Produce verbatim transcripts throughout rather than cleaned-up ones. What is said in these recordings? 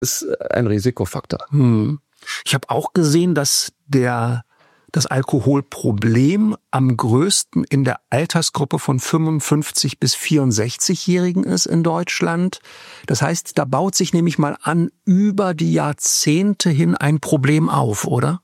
ist ein Risikofaktor. Hm. Ich habe auch gesehen, dass der das Alkoholproblem am größten in der Altersgruppe von fünfundfünfzig bis vierundsechzig-Jährigen ist in Deutschland. Das heißt, da baut sich nämlich mal an über die Jahrzehnte hin ein Problem auf, oder?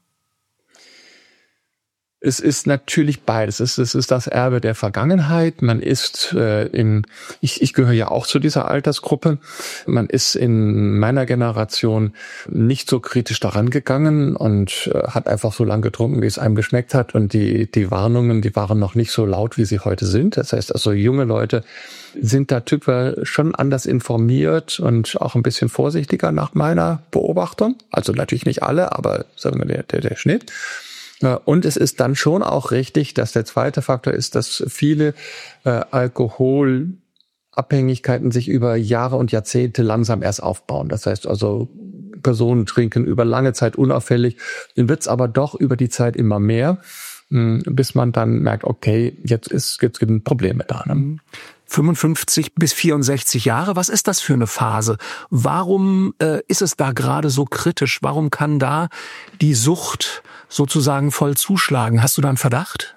Es ist natürlich beides. Es ist, es ist das Erbe der Vergangenheit. Man ist äh, in, ich, ich gehöre ja auch zu dieser Altersgruppe. Man ist in meiner Generation nicht so kritisch daran gegangen und äh, hat einfach so lange getrunken, wie es einem geschmeckt hat. Und die, die Warnungen, die waren noch nicht so laut, wie sie heute sind. Das heißt also, junge Leute sind da typisch schon anders informiert und auch ein bisschen vorsichtiger nach meiner Beobachtung. Also natürlich nicht alle, aber sagen wir der, der, der Schnitt. Und es ist dann schon auch richtig, dass der zweite Faktor ist, dass viele äh, Alkoholabhängigkeiten sich über Jahre und Jahrzehnte langsam erst aufbauen. Das heißt also, Personen trinken über lange Zeit unauffällig, dann wird's aber doch über die Zeit immer mehr, mh, bis man dann merkt, okay, jetzt ist jetzt gibt Probleme da. Ne? fünfundfünfzig bis vierundsechzig Jahre, was ist das für eine Phase? Warum äh, ist es da gerade so kritisch? Warum kann da die Sucht sozusagen voll zuschlagen? Hast du da einen Verdacht?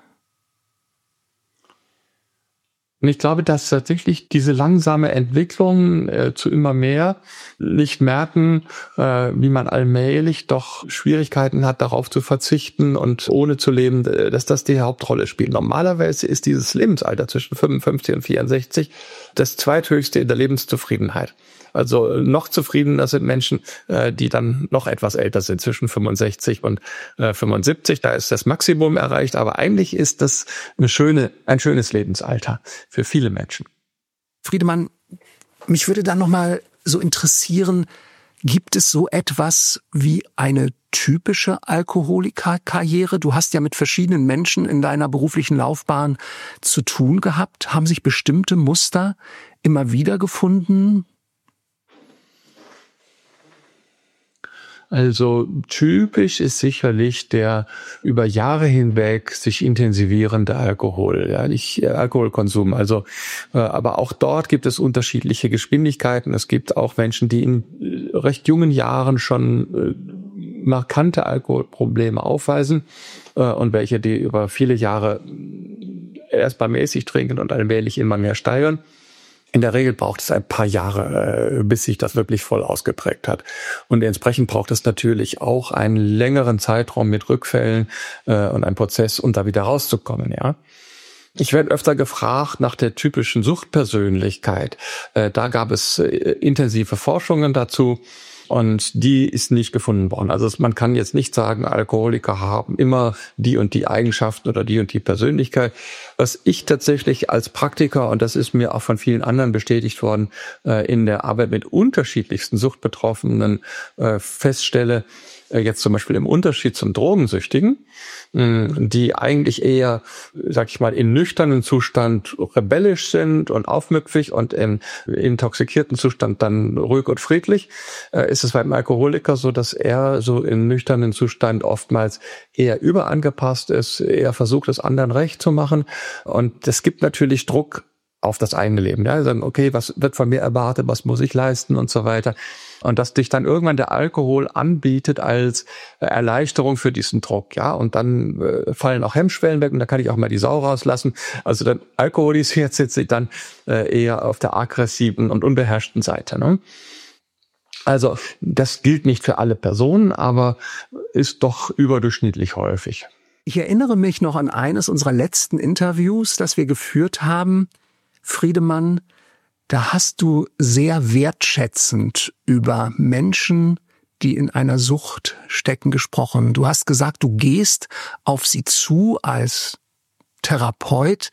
Und ich glaube, dass tatsächlich diese langsame Entwicklung äh, zu immer mehr nicht merken, äh, wie man allmählich doch Schwierigkeiten hat, darauf zu verzichten und ohne zu leben, dass das die Hauptrolle spielt. Normalerweise ist dieses Lebensalter zwischen fünfundfünfzig und vierundsechzig das zweithöchste in der Lebenszufriedenheit. Also noch zufriedener sind Menschen, äh, die dann noch etwas älter sind, zwischen fünfundsechzig und äh, fünfundsiebzig. Da ist das Maximum erreicht. Aber eigentlich ist das eine schöne, ein schönes Lebensalter für viele Menschen. Friedemann, mich würde dann noch mal so interessieren, gibt es so etwas wie eine typische Alkoholikerkarriere? Du hast ja mit verschiedenen Menschen in deiner beruflichen Laufbahn zu tun gehabt. Haben sich bestimmte Muster immer wieder gefunden? Also typisch ist sicherlich der über Jahre hinweg sich intensivierende Alkohol, ja, nicht äh, Alkoholkonsum. Also, äh, aber auch dort gibt es unterschiedliche Geschwindigkeiten. Es gibt auch Menschen, die in äh, recht jungen Jahren schon äh, markante Alkoholprobleme aufweisen äh, und welche, die über viele Jahre erst mal mäßig trinken und allmählich immer mehr steigern. In der Regel braucht es ein paar Jahre, äh, bis sich das wirklich voll ausgeprägt hat. Und entsprechend braucht es natürlich auch einen längeren Zeitraum mit Rückfällen äh, und einen Prozess, um da wieder rauszukommen, ja. Ich werde öfter gefragt nach der typischen Suchtpersönlichkeit. Äh, da gab es äh, intensive Forschungen dazu. Und die ist nicht gefunden worden. Also man kann jetzt nicht sagen, Alkoholiker haben immer die und die Eigenschaften oder die und die Persönlichkeit. Was ich tatsächlich als Praktiker, und das ist mir auch von vielen anderen bestätigt worden, in der Arbeit mit unterschiedlichsten Suchtbetroffenen feststelle, jetzt zum Beispiel im Unterschied zum Drogensüchtigen, die eigentlich eher, sag ich mal, in nüchternen Zustand rebellisch sind und aufmüpfig und im intoxikierten Zustand dann ruhig und friedlich, ist es beim Alkoholiker so, dass er so im nüchternen Zustand oftmals eher überangepasst ist, eher versucht, es anderen recht zu machen. Und es gibt natürlich Druck auf das eigene Leben. Ja, sagen, okay, was wird von mir erwartet, was muss ich leisten und so weiter. Und dass dich dann irgendwann der Alkohol anbietet als Erleichterung für diesen Druck, ja. Und dann äh, fallen auch Hemmschwellen weg und da kann ich auch mal die Sau rauslassen. Also dann alkoholisiert sitzt sich dann äh, eher auf der aggressiven und unbeherrschten Seite, ne? Also das gilt nicht für alle Personen, aber ist doch überdurchschnittlich häufig. Ich erinnere mich noch an eines unserer letzten Interviews, das wir geführt haben. Friedemann, da hast du sehr wertschätzend über Menschen, die in einer Sucht stecken, gesprochen. Du hast gesagt, du gehst auf sie zu als Therapeut,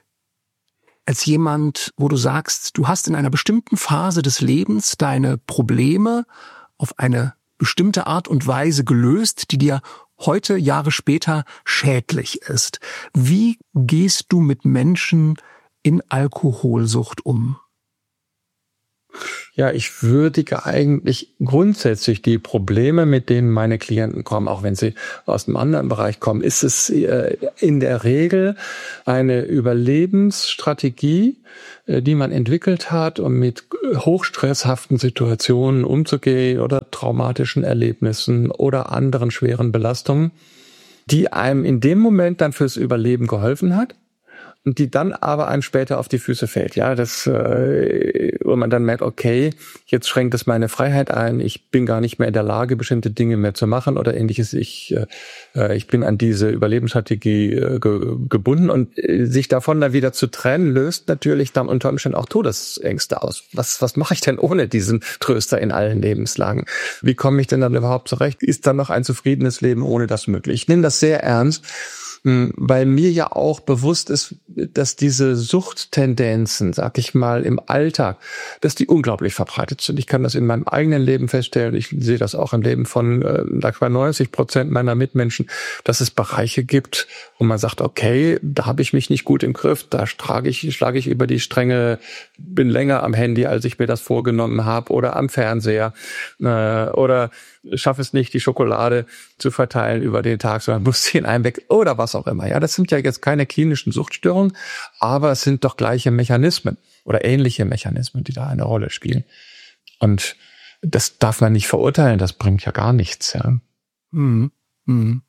als jemand, wo du sagst, du hast in einer bestimmten Phase des Lebens deine Probleme auf eine bestimmte Art und Weise gelöst, die dir heute, Jahre später, schädlich ist. Wie gehst du mit Menschen in Alkoholsucht um? Ja, ich würdige eigentlich grundsätzlich die Probleme, mit denen meine Klienten kommen, auch wenn sie aus einem anderen Bereich kommen, ist es in der Regel eine Überlebensstrategie, die man entwickelt hat, um mit hochstresshaften Situationen umzugehen oder traumatischen Erlebnissen oder anderen schweren Belastungen, die einem in dem Moment dann fürs Überleben geholfen hat. Und die dann aber einem später auf die Füße fällt, ja, das, äh, wo man dann merkt, okay, jetzt schränkt es meine Freiheit ein, ich bin gar nicht mehr in der Lage, bestimmte Dinge mehr zu machen oder ähnliches, ich, äh, ich bin an diese Überlebensstrategie äh, ge- gebunden und äh, sich davon dann wieder zu trennen, löst natürlich dann unter Umständen auch Todesängste aus. Was, was mache ich denn ohne diesen Tröster in allen Lebenslagen? Wie komme ich denn dann überhaupt zurecht? Ist dann noch ein zufriedenes Leben ohne das möglich? Ich nehme das sehr ernst, weil mir ja auch bewusst ist, dass diese Suchttendenzen, sag ich mal, im Alltag, dass die unglaublich verbreitet sind. Ich kann das in meinem eigenen Leben feststellen. Ich sehe das auch im Leben von äh, neunzig Prozent meiner Mitmenschen, dass es Bereiche gibt, wo man sagt, okay, da habe ich mich nicht gut im Griff, da schlage ich, schlage ich über die Stränge, bin länger am Handy, als ich mir das vorgenommen habe, oder am Fernseher, äh, oder schaffe es nicht, die Schokolade zu verteilen über den Tag, sondern muss sie in einem weg oder was auch immer. Ja, das sind ja jetzt keine klinischen Suchtstörungen, aber es sind doch gleiche Mechanismen oder ähnliche Mechanismen, die da eine Rolle spielen. Und das darf man nicht verurteilen, das bringt ja gar nichts. Ja. Mhm. Mhm.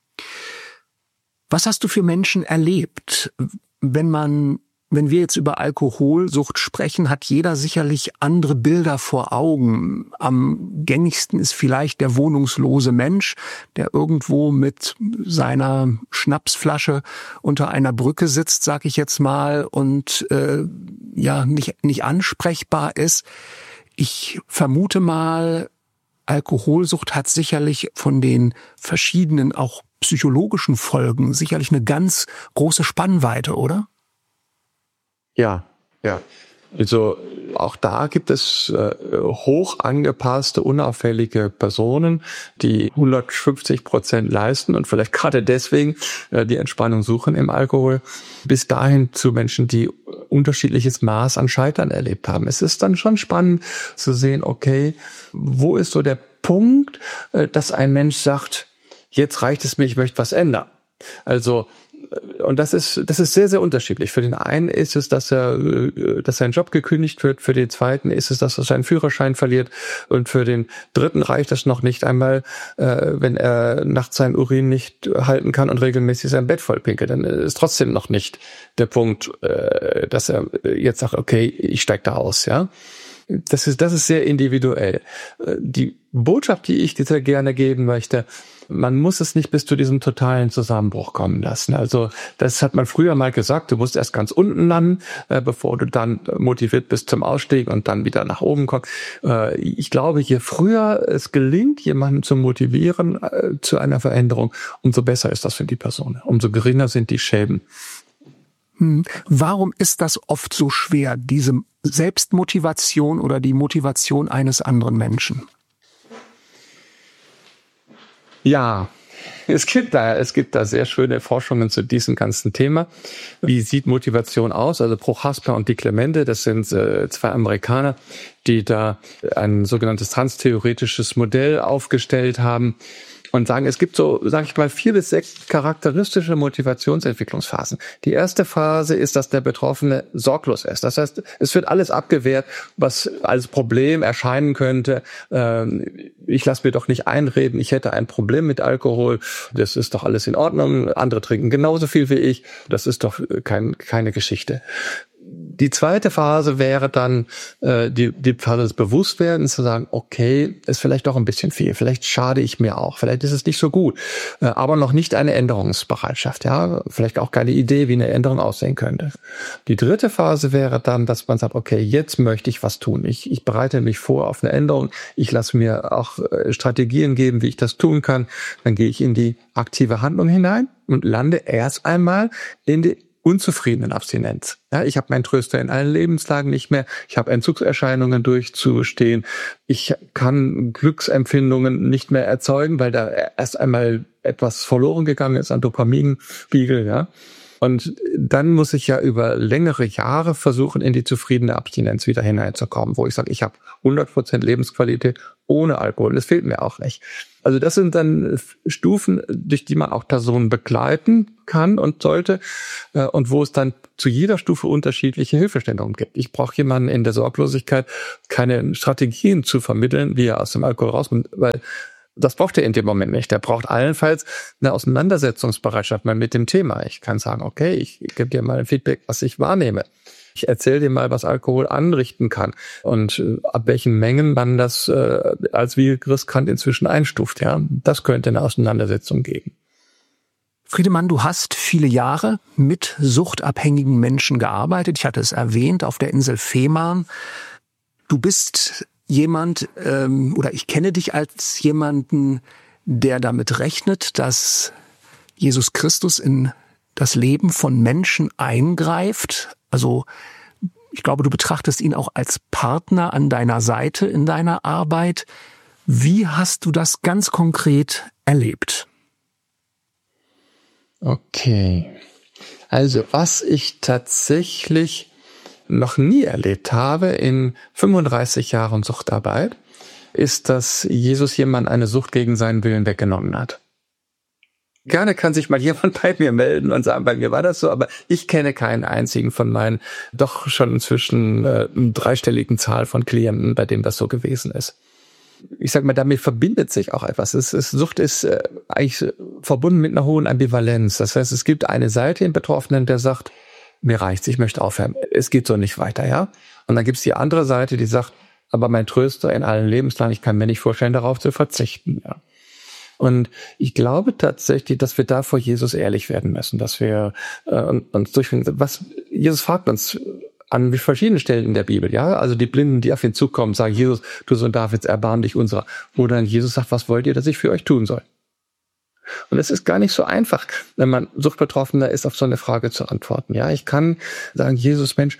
Was hast du für Menschen erlebt, wenn man Wenn wir jetzt über Alkoholsucht sprechen, hat jeder sicherlich andere Bilder vor Augen. Am gängigsten ist vielleicht der wohnungslose Mensch, der irgendwo mit seiner Schnapsflasche unter einer Brücke sitzt, sag ich jetzt mal, und äh, ja nicht nicht ansprechbar ist. Ich vermute mal, Alkoholsucht hat sicherlich von den verschiedenen auch psychologischen Folgen sicherlich eine ganz große Spannweite, oder? Ja, ja. Also auch da gibt es äh, hoch angepasste, unauffällige Personen, die hundertfünfzig Prozent leisten und vielleicht gerade deswegen äh, die Entspannung suchen im Alkohol, bis dahin zu Menschen, die unterschiedliches Maß an Scheitern erlebt haben. Es ist dann schon spannend zu sehen, okay, wo ist so der Punkt, äh, dass ein Mensch sagt, jetzt reicht es mir, ich möchte was ändern. Also Und das ist, das ist sehr, sehr unterschiedlich. Für den einen ist es, dass er, dass sein Job gekündigt wird. Für den zweiten ist es, dass er seinen Führerschein verliert. Und für den dritten reicht es noch nicht einmal, äh, wenn er nachts seinen Urin nicht halten kann und regelmäßig sein Bett vollpinkelt. Dann ist trotzdem noch nicht der Punkt, äh, dass er jetzt sagt, okay, ich steige da aus, ja. Das ist, das ist sehr individuell. Die Botschaft, die ich dir sehr gerne geben möchte, man muss es nicht bis zu diesem totalen Zusammenbruch kommen lassen. Also das hat man früher mal gesagt, du musst erst ganz unten landen, äh, bevor du dann motiviert bist zum Ausstieg und dann wieder nach oben kommst. Äh, ich glaube, je früher es gelingt, jemanden zu motivieren äh, zu einer Veränderung, umso besser ist das für die Person. Umso geringer sind die Schäden. Warum ist das oft so schwer, diese Selbstmotivation oder die Motivation eines anderen Menschen? Ja, es gibt da, es gibt da sehr schöne Forschungen zu diesem ganzen Thema. Wie sieht Motivation aus? Also Prochaska und Di Clemente, das sind äh, zwei Amerikaner, die da ein sogenanntes transtheoretisches Modell aufgestellt haben und sagen, es gibt so, sage ich mal, vier bis sechs charakteristische Motivationsentwicklungsphasen. Die erste Phase ist, dass der Betroffene sorglos ist. Das heißt, es wird alles abgewehrt, was als Problem erscheinen könnte. Ich lasse mir doch nicht einreden, ich hätte ein Problem mit Alkohol. Das ist doch alles in Ordnung. Andere trinken genauso viel wie ich. Das ist doch kein, keine Geschichte. Die zweite Phase wäre dann äh, die, die Phase des Bewusstwerdens, zu sagen, okay, ist vielleicht doch ein bisschen viel, vielleicht schade ich mir auch, vielleicht ist es nicht so gut, äh, aber noch nicht eine Änderungsbereitschaft, ja, vielleicht auch keine Idee, wie eine Änderung aussehen könnte. Die dritte Phase wäre dann, dass man sagt, okay, jetzt möchte ich was tun, ich, ich bereite mich vor auf eine Änderung, ich lasse mir auch äh, Strategien geben, wie ich das tun kann, dann gehe ich in die aktive Handlung hinein und lande erst einmal in die unzufriedenen Abstinenz. Ja, ich habe meinen Tröster in allen Lebenslagen nicht mehr. Ich habe Entzugserscheinungen durchzustehen. Ich kann Glücksempfindungen nicht mehr erzeugen, weil da erst einmal etwas verloren gegangen ist an Dopaminspiegel. Ja, Und dann muss ich ja über längere Jahre versuchen, in die zufriedene Abstinenz wieder hineinzukommen, wo ich sage, ich habe hundert Prozent Lebensqualität ohne Alkohol. Das fehlt mir auch nicht. Also das sind dann Stufen, durch die man auch Personen begleiten kann und sollte, und wo es dann zu jeder Stufe unterschiedliche Hilfestellungen gibt. Ich brauche jemanden in der Sorglosigkeit, keine Strategien zu vermitteln, wie er aus dem Alkohol rauskommt, weil das braucht er in dem Moment nicht. Der braucht allenfalls eine Auseinandersetzungsbereitschaft mal mit dem Thema. Ich kann sagen, okay, ich gebe dir mal ein Feedback, was ich wahrnehme. Ich erzähle dir mal, was Alkohol anrichten kann und äh, ab welchen Mengen man das äh, als wie riskant inzwischen einstuft. Ja, das könnte eine Auseinandersetzung geben. Friedemann, du hast viele Jahre mit suchtabhängigen Menschen gearbeitet. Ich hatte es erwähnt, auf der Insel Fehmarn. Du bist jemand, ähm, oder ich kenne dich als jemanden, der damit rechnet, dass Jesus Christus in das Leben von Menschen eingreift. Also ich glaube, du betrachtest ihn auch als Partner an deiner Seite in deiner Arbeit. Wie hast du das ganz konkret erlebt? Okay, also was ich tatsächlich noch nie erlebt habe in fünfunddreißig Jahren Suchtarbeit, ist, dass Jesus jemand eine Sucht gegen seinen Willen weggenommen hat. Gerne kann sich mal jemand bei mir melden und sagen, bei mir war das so, aber ich kenne keinen einzigen von meinen doch schon inzwischen äh, dreistelligen Zahl von Klienten, bei dem das so gewesen ist. Ich sag mal, damit verbindet sich auch etwas. Es, es, Sucht ist äh, eigentlich verbunden mit einer hohen Ambivalenz. Das heißt, es gibt eine Seite im Betroffenen, der sagt, mir reicht's, ich möchte aufhören, es geht so nicht weiter, ja. Und dann gibt's die andere Seite, die sagt, aber mein Tröster in allen Lebenslagen, ich kann mir nicht vorstellen, darauf zu verzichten, ja. Und ich glaube tatsächlich, dass wir da vor Jesus ehrlich werden müssen, dass wir äh, uns durchfinden. Was Jesus fragt uns an verschiedenen Stellen in der Bibel, ja, also die Blinden, die auf ihn zukommen, sagen, Jesus, du Sohn Davids, erbarm dich unserer. Oder dann Jesus sagt, was wollt ihr, dass ich für euch tun soll? Und es ist gar nicht so einfach, wenn man Suchtbetroffener ist, auf so eine Frage zu antworten. Ja, ich kann sagen, Jesus, Mensch,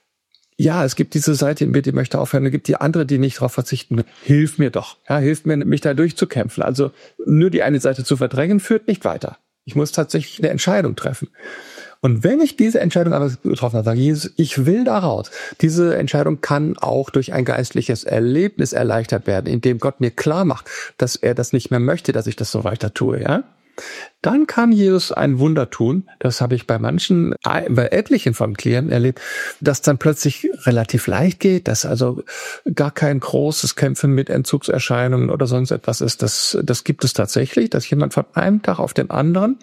ja, es gibt diese Seite in mir, die möchte aufhören, es gibt die andere, die nicht darauf verzichten will. Hilf mir doch, ja, hilf mir, mich da durchzukämpfen. Also nur die eine Seite zu verdrängen, führt nicht weiter. Ich muss tatsächlich eine Entscheidung treffen. Und wenn ich diese Entscheidung aber getroffen habe, sage ich, Jesus, ich will da raus. Diese Entscheidung kann auch durch ein geistliches Erlebnis erleichtert werden, indem Gott mir klar macht, dass er das nicht mehr möchte, dass ich das so weiter tue, ja. Dann kann Jesus ein Wunder tun. Das habe ich bei manchen, bei etlichen von Klienten erlebt, dass dann plötzlich relativ leicht geht, dass also gar kein großes Kämpfen mit Entzugserscheinungen oder sonst etwas ist. Das, das gibt es tatsächlich, dass jemand von einem Tag auf den anderen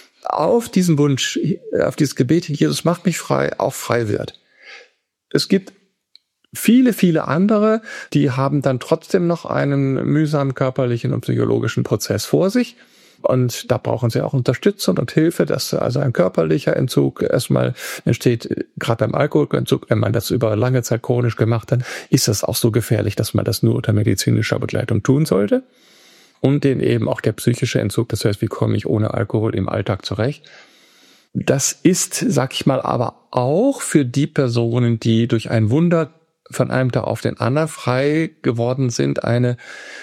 auf diesen Wunsch, auf dieses Gebet, Jesus macht mich frei, auch frei wird. Es gibt viele, viele andere, die haben dann trotzdem noch einen mühsamen körperlichen und psychologischen Prozess vor sich. Und da brauchen sie auch Unterstützung und Hilfe, dass also ein körperlicher Entzug erstmal entsteht. Gerade beim Alkoholentzug, wenn man das über lange Zeit chronisch gemacht hat, ist das auch so gefährlich, dass man das nur unter medizinischer Begleitung tun sollte. Und den eben auch der psychische Entzug, das heißt, wie komme ich ohne Alkohol im Alltag zurecht. Das ist, sag ich mal, aber auch für die Personen, die durch ein Wunder von einem Tag auf den anderen frei geworden sind, eine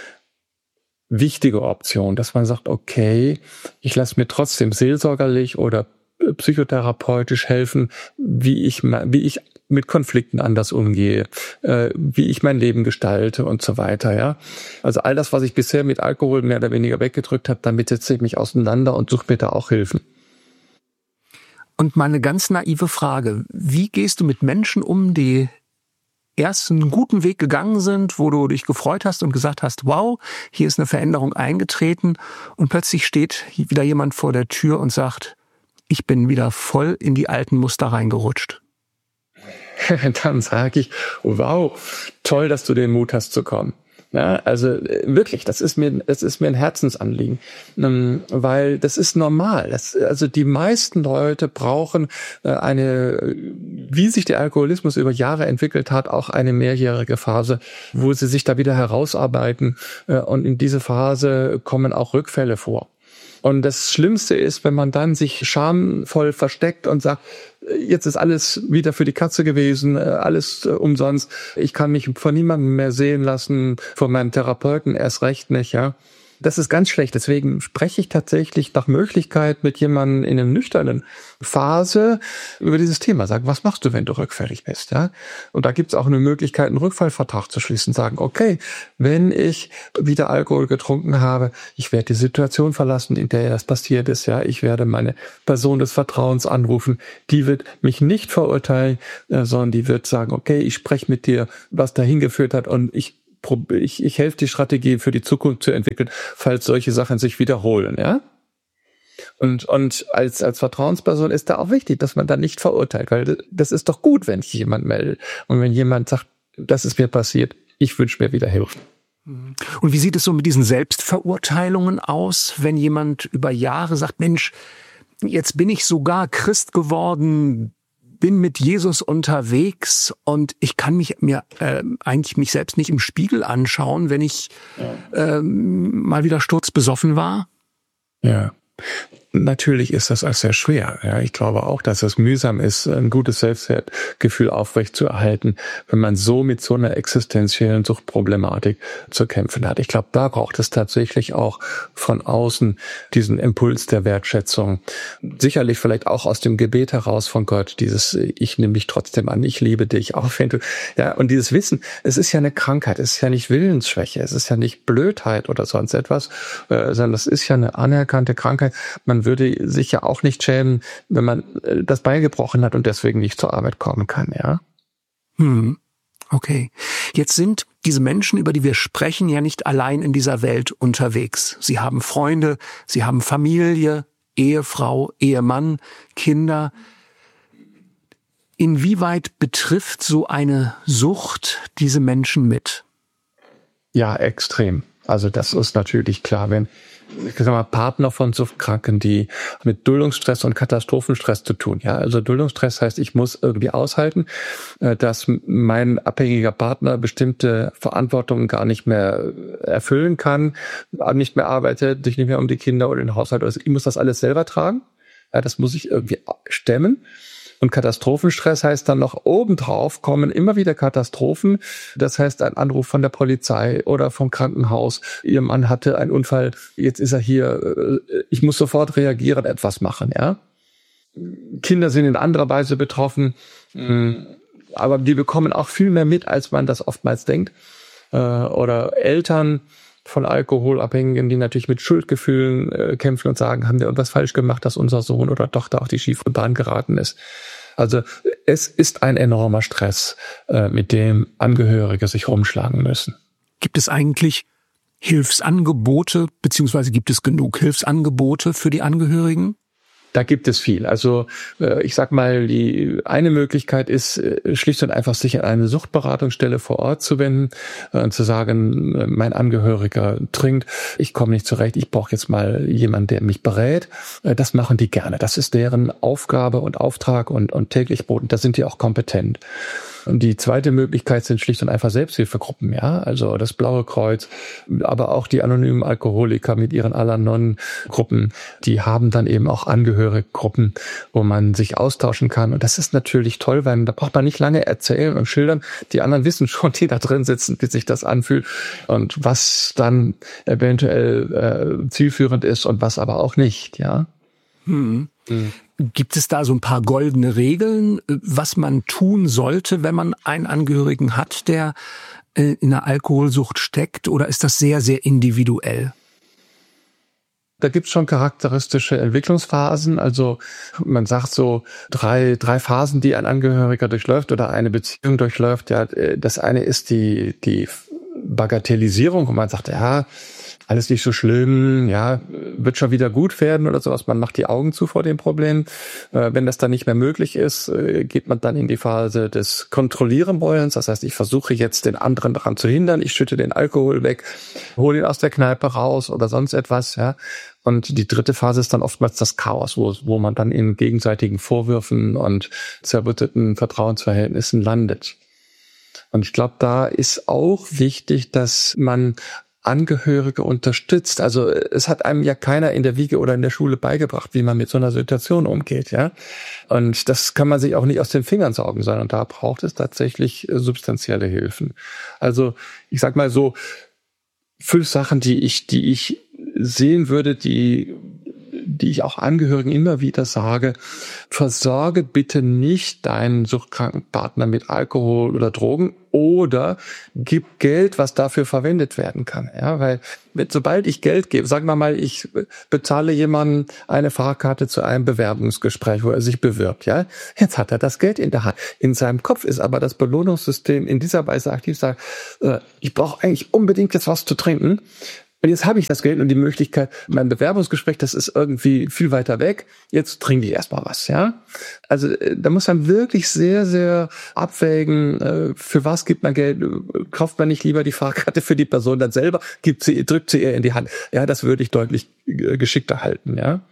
wichtige Option, dass man sagt, okay, ich lasse mir trotzdem seelsorgerlich oder psychotherapeutisch helfen, wie ich wie ich mit Konflikten anders umgehe, äh, wie ich mein Leben gestalte und so weiter, ja. Also all das, was ich bisher mit Alkohol mehr oder weniger weggedrückt habe, damit setze ich mich auseinander und suche mir da auch Hilfen. Und mal eine ganz naive Frage: Wie gehst du mit Menschen um, die erst einen guten Weg gegangen sind, wo du dich gefreut hast und gesagt hast, wow, hier ist eine Veränderung eingetreten, und plötzlich steht wieder jemand vor der Tür und sagt, ich bin wieder voll in die alten Muster reingerutscht? Dann sage ich, wow, toll, dass du den Mut hast zu kommen. Ja, also wirklich, das ist mir, das ist mir ein Herzensanliegen, weil das ist normal. Das, also die meisten Leute brauchen eine, wie sich der Alkoholismus über Jahre entwickelt hat, auch eine mehrjährige Phase, wo sie sich da wieder herausarbeiten, und in diese Phase kommen auch Rückfälle vor. Und das Schlimmste ist, wenn man dann sich schamvoll versteckt und sagt, jetzt ist alles wieder für die Katze gewesen, alles umsonst. Ich kann mich von niemandem mehr sehen lassen, von meinem Therapeuten erst recht nicht, ja. Das ist ganz schlecht. Deswegen spreche ich tatsächlich nach Möglichkeit mit jemandem in einer nüchternen Phase über dieses Thema. Sagen, was machst du, wenn du rückfällig bist? Ja? Und da gibt es auch eine Möglichkeit, einen Rückfallvertrag zu schließen. Sagen, okay, wenn ich wieder Alkohol getrunken habe, ich werde die Situation verlassen, in der das passiert ist. Ja, ich werde meine Person des Vertrauens anrufen. Die wird mich nicht verurteilen, äh, sondern die wird sagen, okay, ich spreche mit dir, was dahin geführt hat, und ich Ich, ich helfe, die Strategie für die Zukunft zu entwickeln, falls solche Sachen sich wiederholen, ja. Und, und als, als Vertrauensperson ist da auch wichtig, dass man da nicht verurteilt, weil das ist doch gut, wenn sich jemand meldet. Und wenn jemand sagt, das ist mir passiert, ich wünsche mir wieder Hilfe. Und wie sieht es so mit diesen Selbstverurteilungen aus, wenn jemand über Jahre sagt, Mensch, jetzt bin ich sogar Christ geworden, bin mit Jesus unterwegs und ich kann mich mir äh, eigentlich mich selbst nicht im Spiegel anschauen, wenn ich ja. ähm, mal wieder sturzbesoffen war? Ja. Natürlich ist das auch sehr schwer. Ja, ich glaube auch, dass es mühsam ist, ein gutes Selbstwertgefühl aufrechtzuerhalten, wenn man so mit so einer existenziellen Suchtproblematik zu kämpfen hat. Ich glaube, da braucht es tatsächlich auch von außen diesen Impuls der Wertschätzung. Sicherlich vielleicht auch aus dem Gebet heraus von Gott, dieses ich nehme dich trotzdem an, ich liebe dich, auch wenn du, ja, und dieses Wissen, es ist ja eine Krankheit, es ist ja nicht Willensschwäche, es ist ja nicht Blödheit oder sonst etwas, äh, sondern es ist ja eine anerkannte Krankheit. Man würde sich ja auch nicht schämen, wenn man das Bein gebrochen hat und deswegen nicht zur Arbeit kommen kann, ja? Hm. Okay. Jetzt sind diese Menschen, über die wir sprechen, ja nicht allein in dieser Welt unterwegs. Sie haben Freunde, sie haben Familie, Ehefrau, Ehemann, Kinder. Inwieweit betrifft so eine Sucht diese Menschen mit? Ja, extrem. Also das ist natürlich klar, wenn ich sag mal, Partner von Suchtkranken, die mit Duldungsstress und Katastrophenstress zu tun. Ja, also Duldungsstress heißt, ich muss irgendwie aushalten, dass mein abhängiger Partner bestimmte Verantwortungen gar nicht mehr erfüllen kann, nicht mehr arbeitet, sich nicht mehr um die Kinder oder den Haushalt. Also ich muss das alles selber tragen. Ja, das muss ich irgendwie stemmen. Und Katastrophenstress heißt dann noch obendrauf kommen immer wieder Katastrophen. Das heißt ein Anruf von der Polizei oder vom Krankenhaus. Ihr Mann hatte einen Unfall, jetzt ist er hier. Ich muss sofort reagieren, etwas machen. Ja. Kinder sind in anderer Weise betroffen, aber die bekommen auch viel mehr mit, als man das oftmals denkt. Oder Eltern von Alkoholabhängigen, die natürlich mit Schuldgefühlen äh, kämpfen und sagen, haben wir irgendwas falsch gemacht, dass unser Sohn oder Tochter auf die schiefe Bahn geraten ist. Also es ist ein enormer Stress, äh, mit dem Angehörige sich rumschlagen müssen. Gibt es eigentlich Hilfsangebote, beziehungsweise gibt es genug Hilfsangebote für die Angehörigen? Da gibt es viel. Also ich sag mal, die eine Möglichkeit ist, schlicht und einfach sich an eine Suchtberatungsstelle vor Ort zu wenden und zu sagen, mein Angehöriger trinkt, ich komme nicht zurecht, ich brauche jetzt mal jemanden, der mich berät. Das machen die gerne. Das ist deren Aufgabe und Auftrag und, und täglich Brot. Und da sind die auch kompetent. Und die zweite Möglichkeit sind schlicht und einfach Selbsthilfegruppen, ja, also das Blaue Kreuz, aber auch die anonymen Alkoholiker mit ihren Al-Anon-Gruppen, die haben dann eben auch Angehörigengruppen, wo man sich austauschen kann. Und das ist natürlich toll, weil da braucht man nicht lange erzählen und schildern. Die anderen wissen schon, die da drin sitzen, wie sich das anfühlt und was dann eventuell äh, zielführend ist und was aber auch nicht, ja. Hm. Hm. Gibt es da so ein paar goldene Regeln, was man tun sollte, wenn man einen Angehörigen hat, der in einer Alkoholsucht steckt, oder ist das sehr, sehr individuell? Da gibt's schon charakteristische Entwicklungsphasen. Also man sagt so drei drei Phasen, die ein Angehöriger durchläuft oder eine Beziehung durchläuft. Ja, das eine ist die die Bagatellisierung, wo man sagt, ja, alles nicht so schlimm, ja, wird schon wieder gut werden oder sowas. Man macht die Augen zu vor dem Problem. Äh, wenn das dann nicht mehr möglich ist, äh, geht man dann in die Phase des Kontrollieren-Wollens. Das heißt, ich versuche jetzt den anderen daran zu hindern. Ich schütte den Alkohol weg, hole ihn aus der Kneipe raus oder sonst etwas, ja. Und die dritte Phase ist dann oftmals das Chaos, wo, wo man dann in gegenseitigen Vorwürfen und zerrütteten Vertrauensverhältnissen landet. Und ich glaube, da ist auch wichtig, dass man Angehörige unterstützt. Also es hat einem ja keiner in der Wiege oder in der Schule beigebracht, wie man mit so einer Situation umgeht, ja. Und das kann man sich auch nicht aus den Fingern saugen, sondern da braucht es tatsächlich substanzielle Hilfen. Also ich sag mal so, fünf Sachen, die ich, die ich sehen würde, die die ich auch Angehörigen immer wieder sage, versorge bitte nicht deinen suchtkranken Partner mit Alkohol oder Drogen oder gib Geld, was dafür verwendet werden kann. Ja, weil sobald ich Geld gebe, sagen wir mal, ich bezahle jemandem eine Fahrkarte zu einem Bewerbungsgespräch, wo er sich bewirbt. Ja, jetzt hat er das Geld in der Hand. In seinem Kopf ist aber das Belohnungssystem in dieser Weise aktiv, sagt, äh, ich brauche eigentlich unbedingt jetzt was zu trinken. Und jetzt habe ich das Geld und die Möglichkeit, mein Bewerbungsgespräch, das ist irgendwie viel weiter weg. Jetzt trinke ich erstmal was, ja. Also da muss man wirklich sehr, sehr abwägen, für was gibt man Geld, kauft man nicht lieber die Fahrkarte für die Person dann selber, gibt sie, drückt sie ihr in die Hand. Ja, das würde ich deutlich geschickter halten, ja.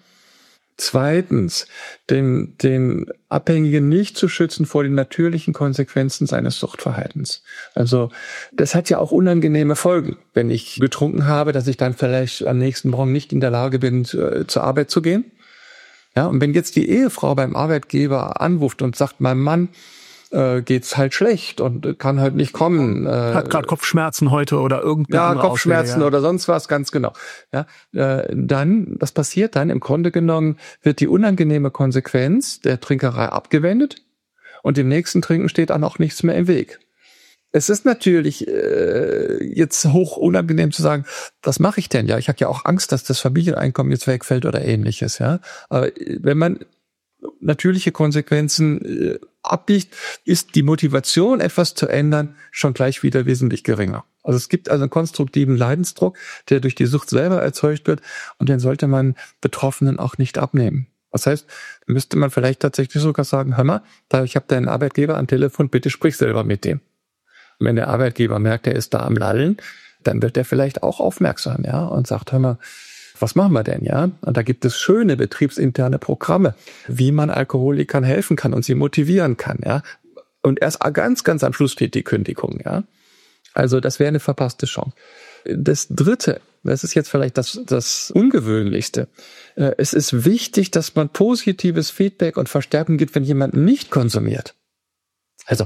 Zweitens, den, den Abhängigen nicht zu schützen vor den natürlichen Konsequenzen seines Suchtverhaltens. Also das hat ja auch unangenehme Folgen. Wenn ich getrunken habe, dass ich dann vielleicht am nächsten Morgen nicht in der Lage bin, zu, zur Arbeit zu gehen. Ja, und wenn jetzt die Ehefrau beim Arbeitgeber anruft und sagt, mein Mann äh, geht's halt schlecht und kann halt nicht kommen. Äh, Hat gerade Kopfschmerzen heute oder irgendeine Ja, Kopfschmerzen Ausrede, ja. oder sonst was, ganz genau. Ja, äh, dann, was passiert dann? Im Grunde genommen wird die unangenehme Konsequenz der Trinkerei abgewendet und dem nächsten Trinken steht dann auch nichts mehr im Weg. Es ist natürlich äh, jetzt hoch unangenehm zu sagen, was mache ich denn? Ja, ich habe ja auch Angst, dass das Familieneinkommen jetzt wegfällt oder ähnliches. Ja, aber wenn man natürliche Konsequenzen äh, abbiegt, ist die Motivation, etwas zu ändern, schon gleich wieder wesentlich geringer. Also es gibt also einen konstruktiven Leidensdruck, der durch die Sucht selber erzeugt wird und den sollte man Betroffenen auch nicht abnehmen. Das heißt, müsste man vielleicht tatsächlich sogar sagen, hör mal, ich habe deinen Arbeitgeber am Telefon, bitte sprich selber mit dem. Und wenn der Arbeitgeber merkt, er ist da am Lallen, dann wird er vielleicht auch aufmerksam, ja, und sagt, hör mal, was machen wir denn, ja? Und da gibt es schöne betriebsinterne Programme, wie man Alkoholikern helfen kann und sie motivieren kann, ja? Und erst ganz, ganz am Schluss steht die Kündigung, ja? Also das wäre eine verpasste Chance. Das Dritte, das ist jetzt vielleicht das, das Ungewöhnlichste. Es ist wichtig, dass man positives Feedback und Verstärkung gibt, wenn jemand nicht konsumiert. Also,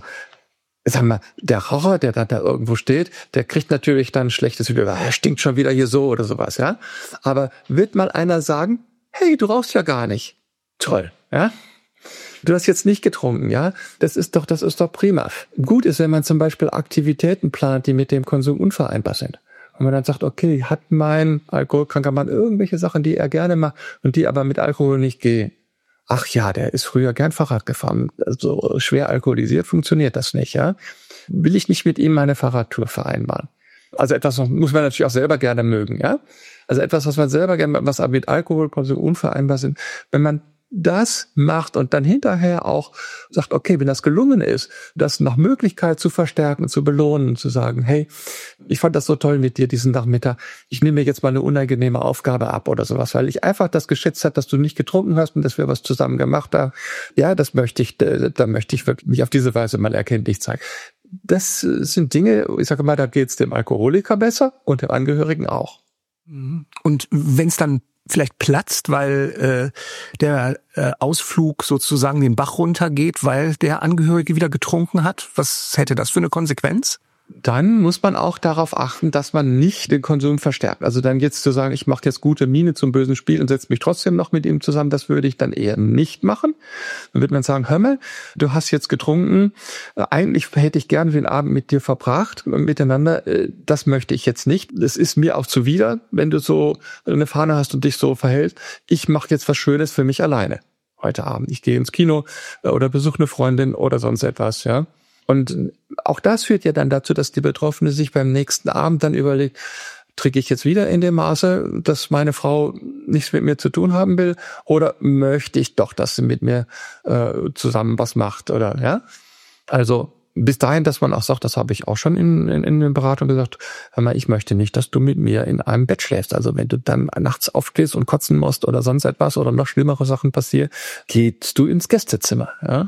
sag mal, der Raucher, der dann da irgendwo steht, der kriegt natürlich dann ein schlechtes Video. Er stinkt schon wieder hier so oder sowas, ja. Aber wird mal einer sagen, hey, du rauchst ja gar nicht. Toll, ja. Du hast jetzt nicht getrunken, ja. Das ist doch, das ist doch prima. Gut ist, wenn man zum Beispiel Aktivitäten plant, die mit dem Konsum unvereinbar sind. Und man dann sagt, okay, hat mein alkoholkranker Mann irgendwelche Sachen, die er gerne macht und die aber mit Alkohol nicht gehen. Ach ja, der ist früher gern Fahrrad gefahren. So schwer alkoholisiert funktioniert das nicht, ja. Will ich nicht mit ihm meine Fahrradtour vereinbaren? Also etwas muss man natürlich auch selber gerne mögen, ja. Also etwas, was man selber gerne, was aber mit Alkoholkonsum unvereinbar sind. Wenn man das macht und dann hinterher auch sagt, okay, wenn das gelungen ist, das nach Möglichkeit zu verstärken, zu belohnen, zu sagen, hey, ich fand das so toll mit dir diesen Nachmittag, ich nehme mir jetzt mal eine unangenehme Aufgabe ab oder sowas, weil ich einfach das geschätzt habe, dass du nicht getrunken hast und dass wir was zusammen gemacht haben. Ja, das möchte ich, da möchte ich wirklich mich auf diese Weise mal erkenntlich zeigen. Das sind Dinge, ich sage mal, da geht's dem Alkoholiker besser und dem Angehörigen auch. Und wenn es dann vielleicht platzt, weil äh, der äh, Ausflug sozusagen den Bach runtergeht, weil der Angehörige wieder getrunken hat, was hätte das für eine Konsequenz? Dann muss man auch darauf achten, dass man nicht den Konsum verstärkt. Also dann jetzt zu sagen, ich mache jetzt gute Miene zum bösen Spiel und setze mich trotzdem noch mit ihm zusammen, das würde ich dann eher nicht machen. Dann würde man sagen, hör mal, du hast jetzt getrunken, eigentlich hätte ich gerne den Abend mit dir verbracht, miteinander, das möchte ich jetzt nicht. Es ist mir auch zuwider, wenn du so eine Fahne hast und dich so verhältst. Ich mache jetzt was Schönes für mich alleine heute Abend. Ich gehe ins Kino oder besuche eine Freundin oder sonst etwas, ja. Und auch das führt ja dann dazu, dass die Betroffene sich beim nächsten Abend dann überlegt, trinke ich jetzt wieder in dem Maße, dass meine Frau nichts mit mir zu tun haben will, oder möchte ich doch, dass sie mit mir äh, zusammen was macht, oder ja? Also bis dahin, dass man auch sagt, das habe ich auch schon in, in, in der Beratung gesagt, hör mal, ich möchte nicht, dass du mit mir in einem Bett schläfst. Also wenn du dann nachts aufstehst und kotzen musst oder sonst etwas oder noch schlimmere Sachen passieren, gehst du ins Gästezimmer, ja?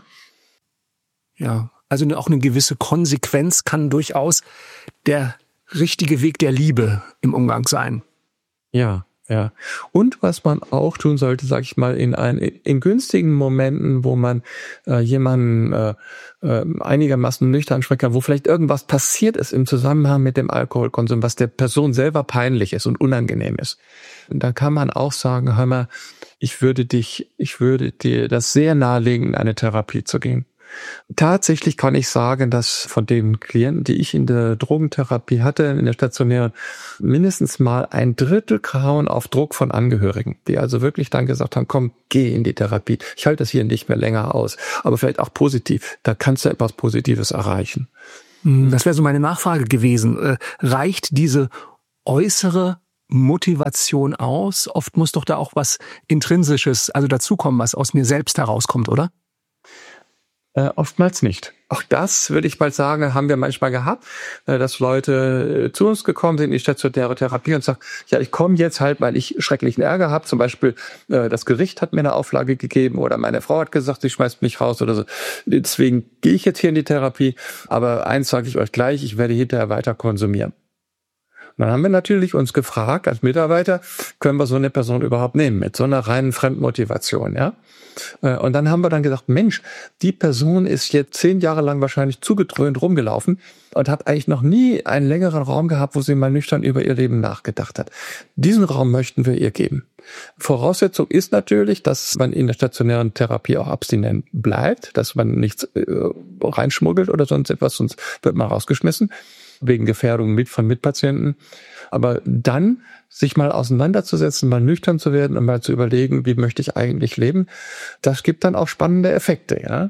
Ja. Also auch eine gewisse Konsequenz kann durchaus der richtige Weg der Liebe im Umgang sein. Ja, Ja. Und was man auch tun sollte, sage ich mal, in ein, in günstigen Momenten, wo man äh, jemanden äh, äh, einigermaßen nüchtern ansprechen kann, wo vielleicht irgendwas passiert ist im Zusammenhang mit dem Alkoholkonsum, was der Person selber peinlich ist und unangenehm ist. Und da kann man auch sagen, hör mal, ich würde dich, ich würde dir das sehr nahelegen, in eine Therapie zu gehen. Tatsächlich kann ich sagen, dass von den Klienten, die ich in der Drogentherapie hatte, in der stationären, mindestens mal ein Drittel kamen auf Druck von Angehörigen, die also wirklich dann gesagt haben, komm, geh in die Therapie. Ich halte das hier nicht mehr länger aus. Aber vielleicht auch positiv. Da kannst du etwas Positives erreichen. Das wäre so meine Nachfrage gewesen. Reicht diese äußere Motivation aus? Oft muss doch da auch was Intrinsisches, also dazukommen, was aus mir selbst herauskommt, oder? Äh, oftmals nicht. Auch das, würde ich mal sagen, haben wir manchmal gehabt, äh, dass Leute äh, zu uns gekommen sind in die stationäre Therapie und sagen, ja, ich komme jetzt halt, weil ich schrecklichen Ärger habe. Zum Beispiel, äh, das Gericht hat mir eine Auflage gegeben oder meine Frau hat gesagt, sie schmeißt mich raus oder so. Deswegen gehe ich jetzt hier in die Therapie. Aber eins sage ich euch gleich, ich werde hinterher weiter konsumieren. Und dann haben wir natürlich uns gefragt, als Mitarbeiter, können wir so eine Person überhaupt nehmen, mit so einer reinen Fremdmotivation, ja? Und dann haben wir dann gesagt, Mensch, die Person ist jetzt zehn Jahre lang wahrscheinlich zugedröhnt rumgelaufen und hat eigentlich noch nie einen längeren Raum gehabt, wo sie mal nüchtern über ihr Leben nachgedacht hat. Diesen Raum möchten wir ihr geben. Voraussetzung ist natürlich, dass man in der stationären Therapie auch abstinent bleibt, dass man nichts äh, reinschmuggelt oder sonst etwas, sonst wird man rausgeschmissen, wegen Gefährdung mit von Mitpatienten. Aber dann sich mal auseinanderzusetzen, mal nüchtern zu werden und mal zu überlegen, wie möchte ich eigentlich leben, das gibt dann auch spannende Effekte, ja.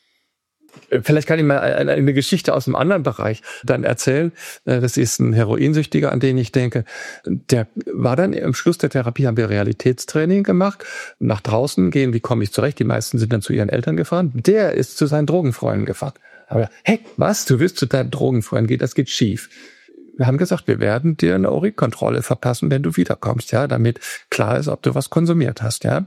Vielleicht kann ich mal eine Geschichte aus einem anderen Bereich dann erzählen. Das ist ein Heroinsüchtiger, an den ich denke. Der war dann am Schluss der Therapie, haben wir Realitätstraining gemacht. Nach draußen gehen, wie komme ich zurecht? Die meisten sind dann zu ihren Eltern gefahren. Der ist zu seinen Drogenfreunden gefahren. Aber hey, was? Du willst zu deinen Drogenfreunden gehen? Das geht schief. Wir haben gesagt, wir werden dir eine Urinkontrolle verpassen, wenn du wiederkommst, ja, damit klar ist, ob du was konsumiert hast, ja.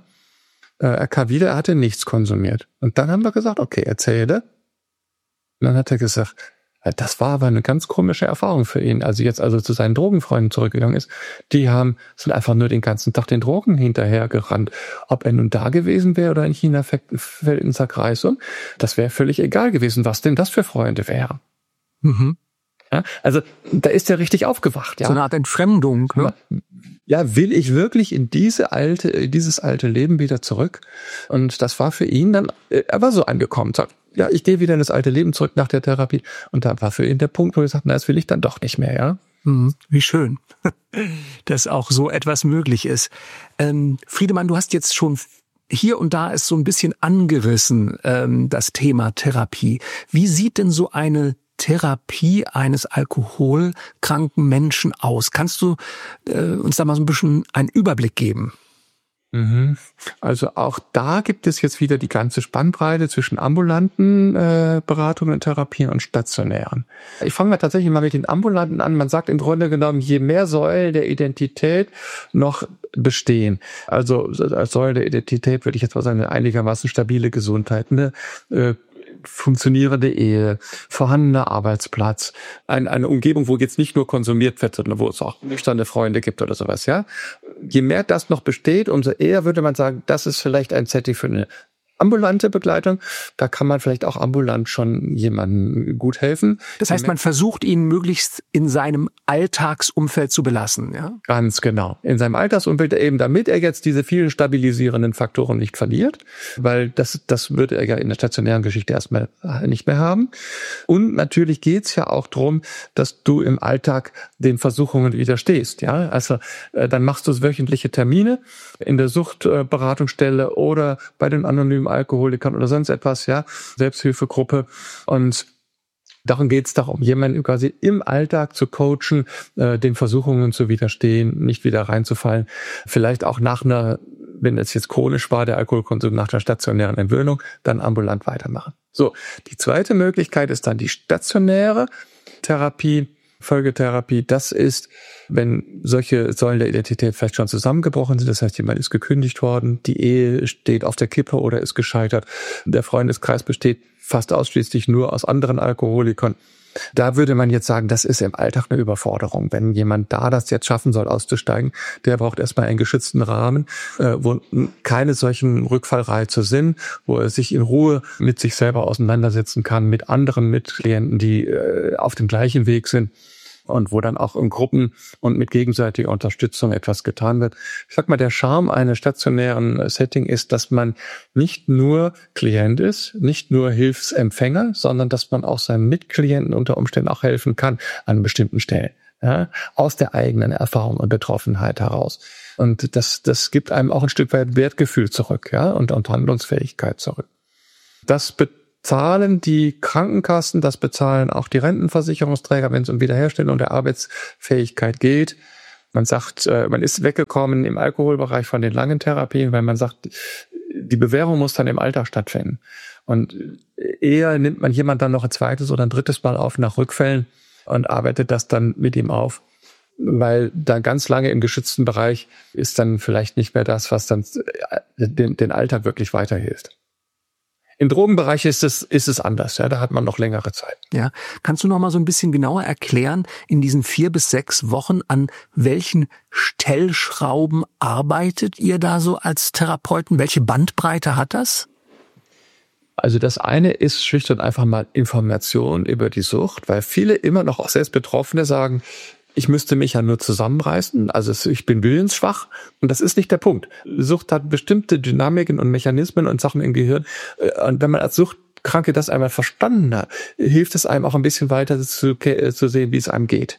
Er kam wieder, er hatte nichts konsumiert. Und dann haben wir gesagt, okay, erzähle. Und dann hat er gesagt, das war aber eine ganz komische Erfahrung für ihn. Als er jetzt also zu seinen Drogenfreunden zurückgegangen ist, die haben, sind einfach nur den ganzen Tag den Drogen hinterhergerannt. Ob er nun da gewesen wäre oder in China fällt in Sack Reis um, das wäre völlig egal gewesen, was denn das für Freunde wären. Mhm. Ja, also da ist er richtig aufgewacht. Ja? So eine Art Entfremdung. Ne? Ja, will ich wirklich in diese alte, in dieses alte Leben wieder zurück? Und das war für ihn dann, er war so angekommen, sagt, ja, ich gehe wieder in das alte Leben zurück nach der Therapie. Und da war für ihn der Punkt, wo er sagt, na, das will ich dann doch nicht mehr, ja. Mhm, wie schön, dass auch so etwas möglich ist. Ähm, Friedemann, du hast jetzt schon hier und da ist so ein bisschen angerissen, ähm, das Thema Therapie. Wie sieht denn so eine Therapie eines alkoholkranken Menschen aus? Kannst du äh, uns da mal so ein bisschen einen Überblick geben? Also auch da gibt es jetzt wieder die ganze Spannbreite zwischen ambulanten äh, Beratungen und Therapien und stationären. Ich fange mal tatsächlich mal mit den ambulanten an. Man sagt im Grunde genommen, je mehr Säulen der Identität noch bestehen. Also als Säule der Identität würde ich jetzt mal sagen, eine einigermaßen stabile Gesundheit, eine äh, funktionierende Ehe, vorhandener Arbeitsplatz, ein, eine Umgebung, wo jetzt nicht nur konsumiert wird, sondern wo es auch nüchterne Freunde gibt oder sowas, ja. Je mehr das noch besteht, umso eher würde man sagen, das ist vielleicht ein Setting für eine ambulante Begleitung. Da kann man vielleicht auch ambulant schon jemandem gut helfen. Das heißt, man versucht ihn möglichst in seinem Alltagsumfeld zu belassen, ja? Ganz genau. In seinem Alltagsumfeld eben, damit er jetzt diese vielen stabilisierenden Faktoren nicht verliert, weil das, das würde er ja in der stationären Geschichte erstmal nicht mehr haben. Und natürlich geht's ja auch drum, dass du im Alltag den Versuchungen widerstehst, ja? Also, äh, dann machst du wöchentliche Termine in der Suchtberatungsstelle oder bei den anonymen Alkoholikern oder sonst etwas, ja, Selbsthilfegruppe. Und darum geht es darum, jemanden quasi im Alltag zu coachen, äh, den Versuchungen zu widerstehen, nicht wieder reinzufallen. Vielleicht auch nach einer, wenn es jetzt chronisch war, der Alkoholkonsum nach der stationären Entwöhnung, dann ambulant weitermachen. So, die zweite Möglichkeit ist dann die stationäre Therapie, Folgetherapie. Das ist, wenn solche Säulen der Identität vielleicht schon zusammengebrochen sind, das heißt, jemand ist gekündigt worden, die Ehe steht auf der Kippe oder ist gescheitert, der Freundeskreis besteht fast ausschließlich nur aus anderen Alkoholikern Da würde man jetzt sagen, das ist im Alltag eine Überforderung. Wenn jemand da das jetzt schaffen soll, auszusteigen, der braucht erstmal einen geschützten Rahmen, wo keine solchen Rückfallreize sind, wo er sich in Ruhe mit sich selber auseinandersetzen kann, mit anderen Mitklienten, die auf dem gleichen Weg sind. Und wo dann auch in Gruppen und mit gegenseitiger Unterstützung etwas getan wird. Ich sag mal, der Charme eines stationären Setting ist, dass man nicht nur Klient ist, nicht nur Hilfsempfänger, sondern dass man auch seinem Mitklienten unter Umständen auch helfen kann an bestimmten Stellen, ja, aus der eigenen Erfahrung und Betroffenheit heraus. Und das, das gibt einem auch ein Stück weit Wertgefühl zurück, ja, und, und Handlungsfähigkeit zurück. Das bedeutet, Zahlen die Krankenkassen, das bezahlen auch die Rentenversicherungsträger, wenn es um Wiederherstellung der Arbeitsfähigkeit geht. Man sagt, man ist weggekommen im Alkoholbereich von den langen Therapien, weil man sagt, die Bewährung muss dann im Alter stattfinden. Und eher nimmt man jemand dann noch ein zweites oder ein drittes Mal auf nach Rückfällen und arbeitet das dann mit ihm auf. Weil da ganz lange im geschützten Bereich ist dann vielleicht nicht mehr das, was dann den, den Alltag wirklich weiterhilft. Im Drogenbereich ist es, ist es anders, ja, da hat man noch längere Zeit. Ja. Kannst du noch mal so ein bisschen genauer erklären, in diesen vier bis sechs Wochen, an welchen Stellschrauben arbeitet ihr da so als Therapeuten? Welche Bandbreite hat das? Also das eine ist schlicht und einfach mal Information über die Sucht, weil viele immer noch, auch selbst Betroffene, sagen, ich müsste mich ja nur zusammenreißen, also ich bin willensschwach und das ist nicht der Punkt. Sucht hat bestimmte Dynamiken und Mechanismen und Sachen im Gehirn und wenn man als Suchtkranke das einmal verstanden hat, hilft es einem auch ein bisschen weiter zu, zu sehen, wie es einem geht.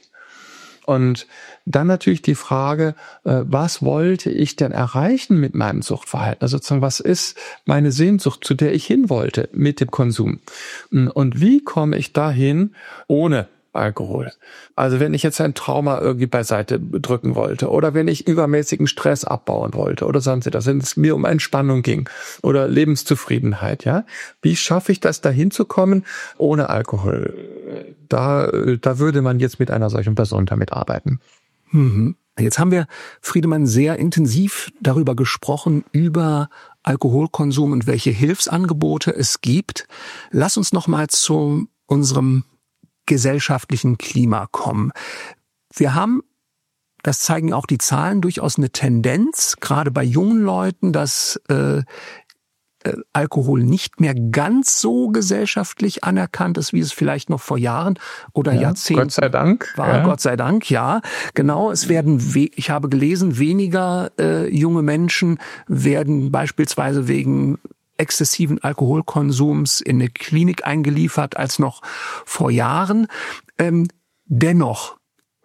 Und dann natürlich die Frage, was wollte ich denn erreichen mit meinem Suchtverhalten? Also sozusagen, was ist meine Sehnsucht, zu der ich hin wollte mit dem Konsum? Und wie komme ich dahin ohne Alkohol? Also wenn ich jetzt ein Trauma irgendwie beiseite drücken wollte oder wenn ich übermäßigen Stress abbauen wollte oder sonst etwas, wenn es mir um Entspannung ging oder Lebenszufriedenheit, ja, wie schaffe ich das, da hinzukommen ohne Alkohol? Da, da würde man jetzt mit einer solchen Person damit arbeiten. Mhm. Jetzt haben wir, Friedemann, sehr intensiv darüber gesprochen, über Alkoholkonsum und welche Hilfsangebote es gibt. Lass uns noch mal zu unserem gesellschaftlichen Klima kommen. Wir haben, das zeigen auch die Zahlen, durchaus eine Tendenz, gerade bei jungen Leuten, dass äh, äh, Alkohol nicht mehr ganz so gesellschaftlich anerkannt ist, wie es vielleicht noch vor Jahren oder ja, Jahrzehnten Gott sei Dank war. Ja. Gott sei Dank, ja. Genau, es werden, we- ich habe gelesen, weniger äh, junge Menschen werden beispielsweise wegen exzessiven Alkoholkonsums in eine Klinik eingeliefert als noch vor Jahren. Ähm, dennoch,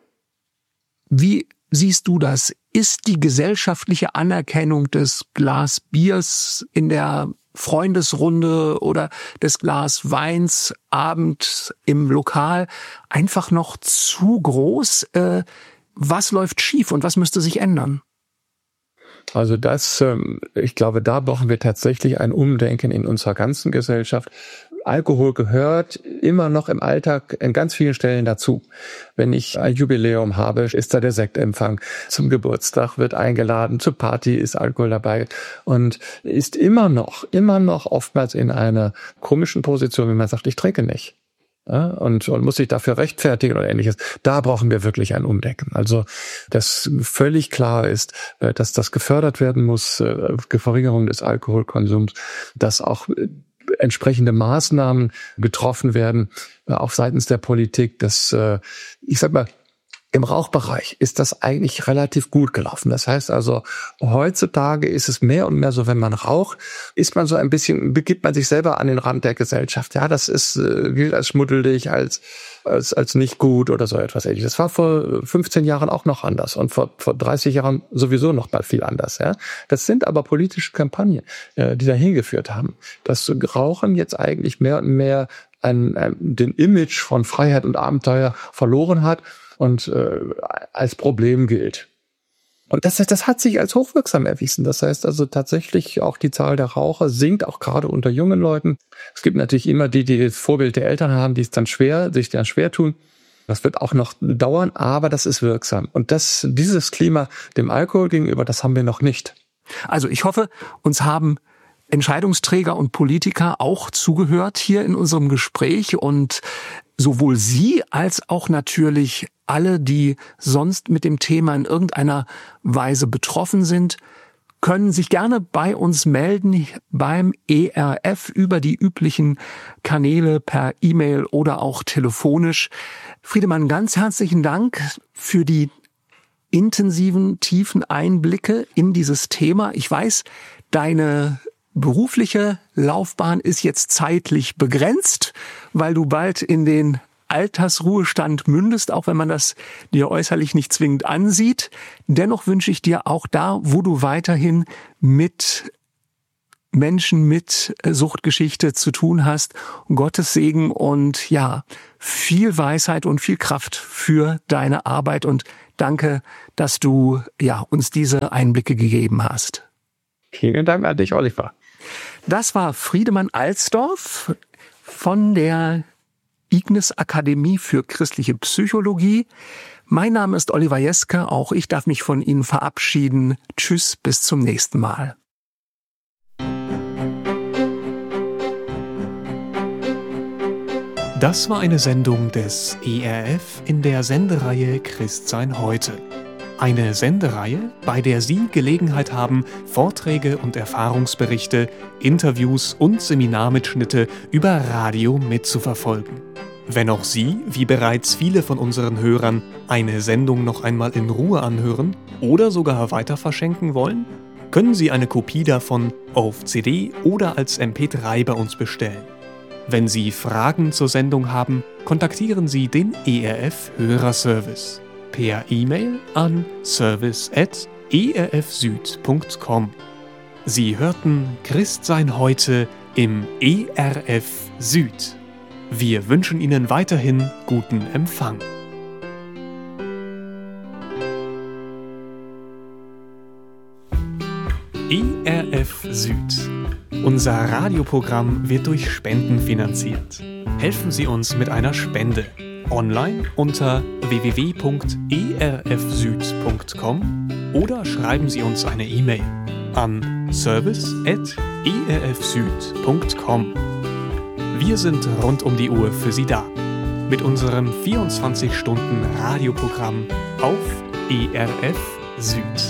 wie siehst du das? Ist die gesellschaftliche Anerkennung des Glas Biers in der Freundesrunde oder des Glas Weins abends im Lokal einfach noch zu groß? Äh, was läuft schief und was müsste sich ändern? Also das, ich glaube, da brauchen wir tatsächlich ein Umdenken in unserer ganzen Gesellschaft. Alkohol gehört immer noch im Alltag an ganz vielen Stellen dazu. Wenn ich ein Jubiläum habe, ist da der Sektempfang. Zum Geburtstag wird eingeladen, zur Party ist Alkohol dabei und ist immer noch, immer noch oftmals in einer komischen Position, wenn man sagt, ich trinke nicht. Ja, und, und muss sich dafür rechtfertigen oder ähnliches. Da brauchen wir wirklich ein Umdenken. Also, dass völlig klar ist, dass das gefördert werden muss, Verringerung des Alkoholkonsums, dass auch entsprechende Maßnahmen getroffen werden, auch seitens der Politik, dass, ich sag mal, im Rauchbereich ist das eigentlich relativ gut gelaufen. Das heißt also, heutzutage ist es mehr und mehr so, wenn man raucht, ist man so ein bisschen, begibt man sich selber an den Rand der Gesellschaft. Ja, das ist, äh, gilt als schmuddelig, als, als, als nicht gut oder so etwas ähnliches. Das war vor fünfzehn Jahren auch noch anders und vor, vor dreißig Jahren sowieso noch mal viel anders. Ja, das sind aber politische Kampagnen, äh, die dahin geführt haben, dass Rauchen jetzt eigentlich mehr und mehr ein, ein, den Image von Freiheit und Abenteuer verloren hat und äh, als Problem gilt. Und das, das hat sich als hochwirksam erwiesen. Das heißt also tatsächlich auch die Zahl der Raucher sinkt, auch gerade unter jungen Leuten. Es gibt natürlich immer die, die das Vorbild der Eltern haben, die es dann schwer, sich dann schwer tun. Das wird auch noch dauern, aber das ist wirksam. Und das, dieses Klima dem Alkohol gegenüber, das haben wir noch nicht. Also ich hoffe, uns haben Entscheidungsträger und Politiker auch zugehört hier in unserem Gespräch und sowohl Sie als auch natürlich alle, die sonst mit dem Thema in irgendeiner Weise betroffen sind, können sich gerne bei uns melden beim E R F über die üblichen Kanäle per E-Mail oder auch telefonisch. Friedemann, ganz herzlichen Dank für die intensiven, tiefen Einblicke in dieses Thema. Ich weiß, deine berufliche Laufbahn ist jetzt zeitlich begrenzt, weil du bald in den Altersruhestand mündest, auch wenn man das dir äußerlich nicht zwingend ansieht. Dennoch wünsche ich dir auch da, wo du weiterhin mit Menschen mit Suchtgeschichte zu tun hast, Gottes Segen und ja, viel Weisheit und viel Kraft für deine Arbeit und danke, dass du ja uns diese Einblicke gegeben hast. Vielen Dank an dich, Oliver. Das war Friedemann Alsdorf von der Ignis Akademie für christliche Psychologie. Mein Name ist Oliver Jeske, auch ich darf mich von Ihnen verabschieden. Tschüss, bis zum nächsten Mal. Das war eine Sendung des E R F in der Sendereihe Christsein heute. Eine Sendereihe, bei der Sie Gelegenheit haben, Vorträge und Erfahrungsberichte, Interviews und Seminarmitschnitte über Radio mitzuverfolgen. Wenn auch Sie, wie bereits viele von unseren Hörern, eine Sendung noch einmal in Ruhe anhören oder sogar weiter verschenken wollen, können Sie eine Kopie davon auf C D oder als M P drei bei uns bestellen. Wenn Sie Fragen zur Sendung haben, kontaktieren Sie den E R F Hörerservice per E-Mail an service at e r f süd punkt com. Sie hörten Christsein heute im E R F Süd. Wir wünschen Ihnen weiterhin guten Empfang. E R F Süd. Unser Radioprogramm wird durch Spenden finanziert. Helfen Sie uns mit einer Spende. Online unter w w w punkt e r f süd punkt com oder schreiben Sie uns eine E-Mail an service at e r f süd punkt com. Wir sind rund um die Uhr für Sie da. Mit unserem vierundzwanzig Stunden Radioprogramm auf E R F Süd.